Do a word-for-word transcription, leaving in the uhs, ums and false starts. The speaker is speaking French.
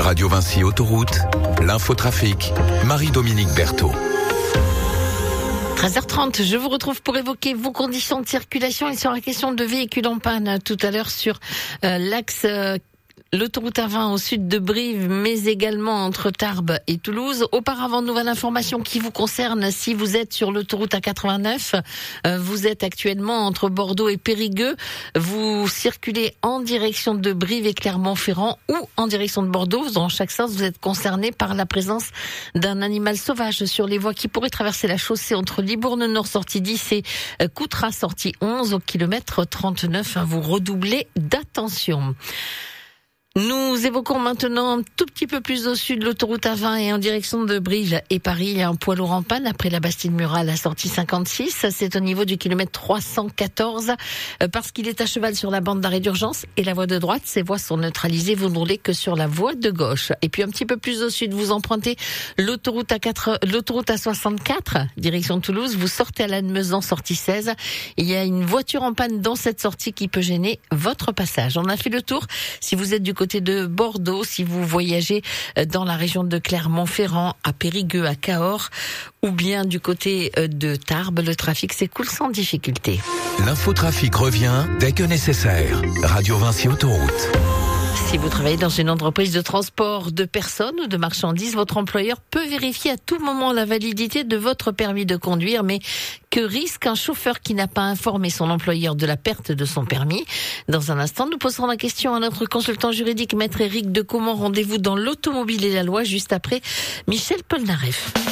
Radio Vinci Autoroute, l'infotrafic, Marie-Dominique Berthaud. treize heures trente, je vous retrouve pour évoquer vos conditions de circulation. Il sera question de véhicules en panne tout à l'heure sur euh, l'axe euh, l'autoroute A vingt au sud de Brive, mais également entre Tarbes et Toulouse. Auparavant, nouvelle information qui vous concerne si vous êtes sur l'autoroute A quatre-vingt-neuf. Euh, vous êtes actuellement entre Bordeaux et Périgueux. Vous circulez en direction de Brive et Clermont-Ferrand ou en direction de Bordeaux. Dans chaque sens, vous êtes concerné par la présence d'un animal sauvage sur les voies qui pourrait traverser la chaussée entre Libourne Nord sortie dix et Coutras sortie onze au kilomètre trente-neuf. Vous redoublez d'attention. Nous évoquons maintenant un tout petit peu plus au sud l'autoroute A vingt et en direction de Brive et Paris. Il y a un poids lourd en panne après la Bastide-Murat à la sortie cinquante-six. C'est au niveau du kilomètre trois cent quatorze parce qu'il est à cheval sur la bande d'arrêt d'urgence et la voie de droite. Ces voies sont neutralisées. Vous ne roulez que sur la voie de gauche. Et puis un petit peu plus au sud, vous empruntez l'autoroute A quatre, l'autoroute A soixante-quatre, direction Toulouse. Vous sortez à Lannemezan, sortie seize. Il y a une voiture en panne dans cette sortie qui peut gêner votre passage. On a fait le tour. Si vous êtes du côté de Bordeaux, si vous voyagez dans la région de Clermont-Ferrand, à Périgueux, à Cahors, ou bien du côté de Tarbes, le trafic s'écoule sans difficulté. L'infotrafic revient dès que nécessaire. Radio Vinci Autoroute. Si vous travaillez dans une entreprise de transport de personnes ou de marchandises, votre employeur peut vérifier à tout moment la validité de votre permis de conduire, mais que risque un chauffeur qui n'a pas informé son employeur de la perte de son permis? Dans un instant, nous poserons la question à notre consultant juridique, maître Éric Decomont. Rendez-vous dans l'automobile et la loi juste après Michel Polnareff.